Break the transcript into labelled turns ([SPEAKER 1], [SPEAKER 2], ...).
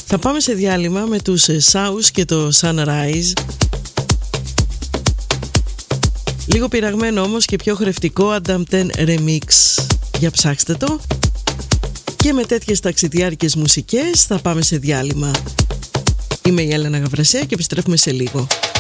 [SPEAKER 1] Θα πάμε σε διάλειμμα με τους South και το Sunrise. Λίγο πειραγμένο όμως και πιο χρευτικό Adam 10 Remix. Για ψάξτε το. Και με τέτοιες ταξιδιάρικες μουσικές θα πάμε σε διάλειμμα. Είμαι η Έλενα Γαβρασία και επιστρέφουμε σε λίγο.